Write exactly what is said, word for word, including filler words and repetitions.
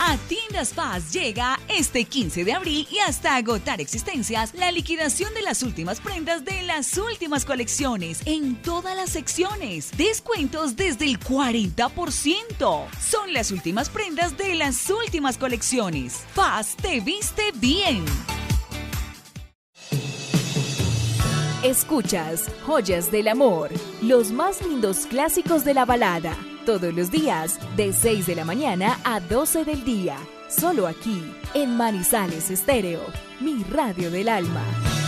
A Tiendas Paz llega este quince de abril y hasta agotar existencias la liquidación de las últimas prendas de las últimas colecciones en todas las secciones. Descuentos desde el cuarenta por ciento. Son las últimas prendas de las últimas colecciones. Paz te viste bien. Escuchas Joyas del Amor, los más lindos clásicos de la balada, todos los días de seis de la mañana a doce del día, solo aquí en Manizales Estéreo, mi radio del alma.